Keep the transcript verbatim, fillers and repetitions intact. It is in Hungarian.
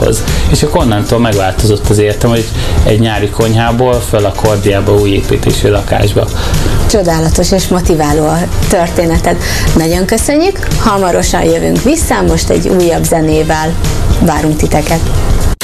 dologhoz. És akkor onnantól megváltozott az életem, hogy egy nyári konyhából föl a Kordiába, új építésű lakásba. Csodálatos és motiváló a történeted. Nagyon köszönjük, hamarosan jövünk vissza, most egy újabb zenével várunk titeket.